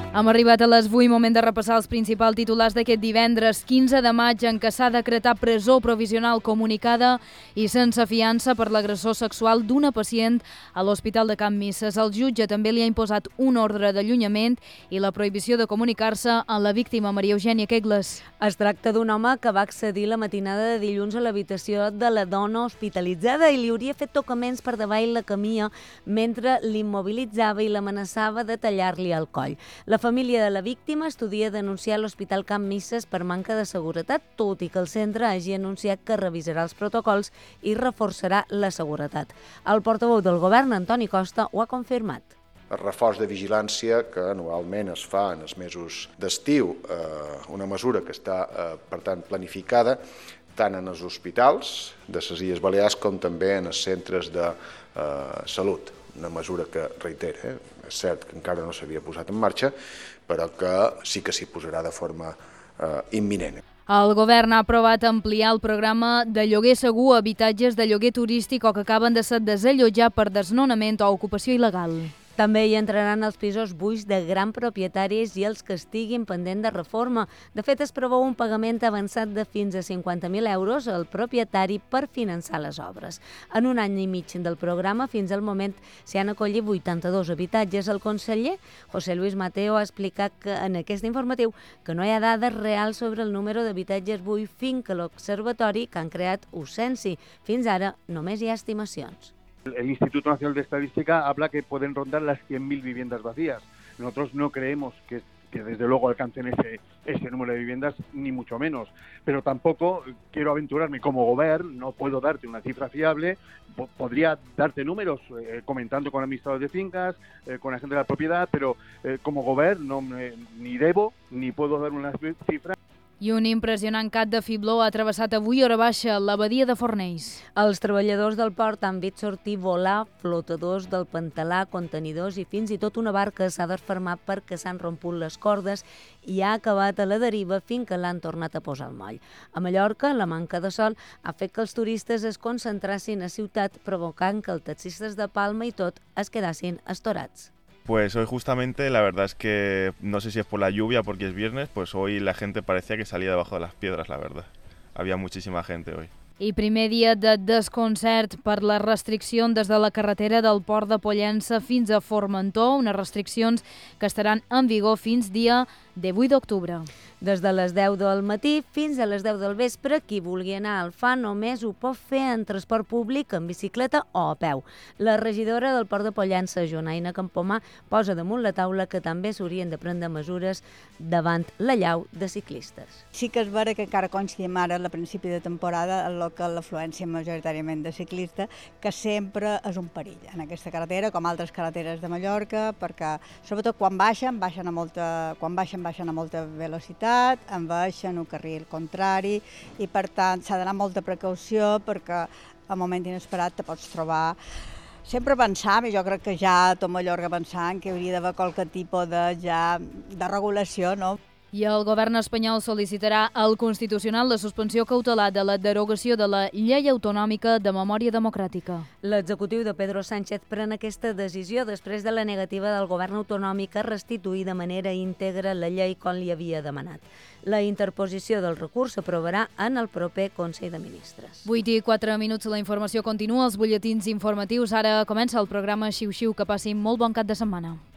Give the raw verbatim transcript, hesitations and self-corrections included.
Hem arribat a les vuit, moment de repassar els principals titulars d'aquest divendres quinze de maig, en què s'ha decretat presó provisional comunicada i sense fiança per l'agressor sexual d'una pacient a l'Hospital de Can Misses. El jutge també li ha imposat un ordre d'allunyament i la prohibició de comunicar-se a la víctima, Maria Eugènia Quegles. Es tracta d'un home que va accedir la matinada de dilluns a l'habitació de la dona hospitalitzada i li hauria fet tocaments per davall la camilla mentre l'immobilitzava i l'amenaçava de tallar-li el coll. La família de la víctima estudia denunciar l'Hospital Can Misses per manca de seguretat, tot i que el centre hagi anunciat que revisarà els protocols i reforçarà la seguretat. El portaveu del govern, Antoni Costa, ho ha confirmat. El reforç de vigilància que anualment es fa en els mesos d'estiu, eh, una mesura que està, eh, per tant, planificada tant en els hospitals de les Illes Balears com també en els centres de eh, salut. Una mesura que, reitera, eh, és cert que encara no s'havia posat en marxa, però que sí que s'hi posarà de forma eh, imminent. El govern ha aprovat ampliar el programa de lloguer segur a habitatges de lloguer turístic o que acaben de ser desallotjar per desnonament o ocupació il·legal. També hi entraran els pisos buits de grans propietaris i els que estiguin pendent de reforma. De fet, es preveu un pagament avançat de fins a cinquanta mil euros al propietari per finançar les obres. En un any i mig del programa, fins al moment, s'hi han acollit vuitanta-dos habitatges. El conseller José Luis Mateo ha explicat que en aquest informatiu que no hi ha dades reals sobre el número d'habitatges buits fins que l'observatori que han creat ho censi. Fins ara només hi ha estimacions. El Instituto Nacional de Estadística habla que pueden rondar las cien mil viviendas vacías. Nosotros no creemos que, que desde luego alcancen ese, ese número de viviendas, ni mucho menos. Pero tampoco quiero aventurarme como gobierno, no puedo darte una cifra fiable. Podría darte números eh, comentando con administradores de fincas, eh, con la gente de la propiedad, pero eh, como gobierno no, eh, ni debo ni puedo dar una cifra. I un impressionant cat de fibló ha travessat avui hora baixa la badia de Fornells. Els treballadors del port han vist sortir volar flotadors del pantalà, contenidors i fins i tot una barca s'ha desfermat perquè s'han romput les cordes i ha acabat a la deriva fins que l'han tornat a posar al moll. A Mallorca, la manca de sol ha fet que els turistes es concentrassin a ciutat, provocant que els taxistes de Palma i tot es quedassin estorats. Pues hoy justamente, la verdad es que no sé si es por la lluvia, porque es viernes, pues hoy la gente parecía que salía debajo de las piedras, la verdad. Había muchísima gente hoy. I primer dia de desconcert per les restriccions des de la carretera del Port de Pollença fins a Formentor, unes restriccions que estaran en vigor fins dia divuit d'octubre. Des de les deu del matí fins a les deu del vespre, qui vulgui anar al F A només ho pot fer en transport públic, en bicicleta o a peu. La regidora del Port de Pollença, Jonaina Campomà, posa damunt la taula que també s'haurien de prendre mesures davant la llau de ciclistes. Sí que és vera que encara coincidim ara, a principi de temporada, en el que l'afluència majoritàriament de ciclistes, que sempre és un perill en aquesta carretera, com altres carreteres de Mallorca, perquè sobretot quan baixen, baixen a molta, quan baixen, baixen a molta velocitat, en baixen un carril contrari i per tant s'ha d'anar amb molta precaució perquè al moment inesperat te pots trobar. Sempre pensàvem, i jo crec que ja tot Mallorca pensant que hauria d'haver qualque tipus de, ja, de regulació, no? I el govern espanyol sol·licitarà al Constitucional la suspensió cautelar de la derogació de la Llei Autonòmica de Memòria Democràtica. L'executiu de Pedro Sánchez pren aquesta decisió després de la negativa del govern autonòmic a restituir de manera íntegra la llei com li havia demanat. La interposició del recurs s'aprovarà en el proper Consell de Ministres. vuit i quatre minuts, la informació continua, els butlletins informatius. Ara comença el programa Xiu Xiu. Que passin molt bon cap de setmana.